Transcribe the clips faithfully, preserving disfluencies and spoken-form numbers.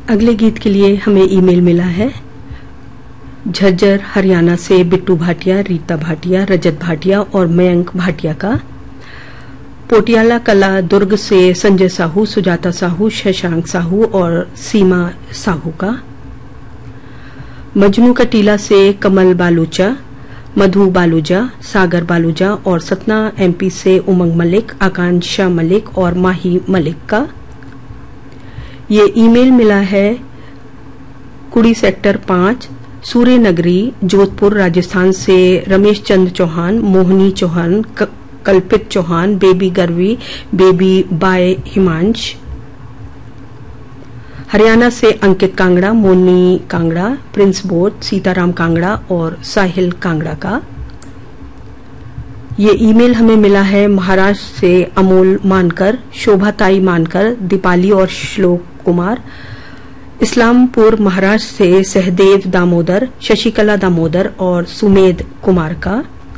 अगले गीत के लिए हमें ईमेल मिला है झज्जर हरियाणा से बिट्टू भाटिया, रीता भाटिया, रजत भाटिया और मयंक भाटिया का। पोटियाला कला दुर्ग से संजय साहू, सुजाता साहू, शशांक साहू और सीमा साहू का। मजनू कटीला से कमल बालूचा, मधु बालूजा, सागर बालूजा और सतना एमपी से उमंग मलिक, आकांक्षा मलिक और माही मलिक का। ये ईमेल मिला है कुड़ी सेक्टर पांच, सूर्य नगरी, जोधपुर, राजस्थान से रमेश चंद चौहान, मोहनी चौहान, कल्पित Chauhan, baby गर्वी, baby bye Himansh. Haryana से अंकित कांगड़ा, मोनी कांगड़ा, प्रिंस बोध, सीताराम कांगड़ा और साहिल कांगड़ा का। ये ईमेल हमें मिला है महाराष्ट्र से अमोल मानकर, शोभाताई मानकर, दीपाली और श्लोक कुमार। इस्लामपुर महाराष्ट्र से सहदेव दामोदर, शशिकला दामोदर और सुमेध कुमार का।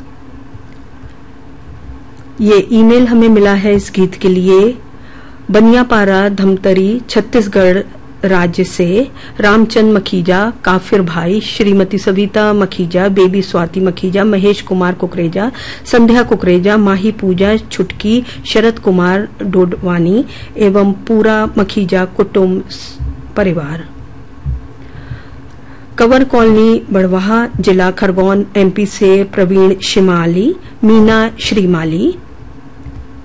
ये ईमेल हमें मिला है इस गीत के लिए बनियापारा धमतरी छत्तीसगढ़ राज्य से रामचंद मखीजा, काफिर भाई, श्रीमती सविता मखीजा, बेबी स्वाति मखीजा, महेश कुमार कुकरेजा, संध्या कुकरेजा, माही पूजा छुटकी, शरद कुमार डोडवानी एवं पूरा मखीजा कुटुंब परिवार। कंवर कॉलोनी बड़वाहा, जिला खरगोन, एमपी से प्रवीण शिमाली, मीना श्रीमाली।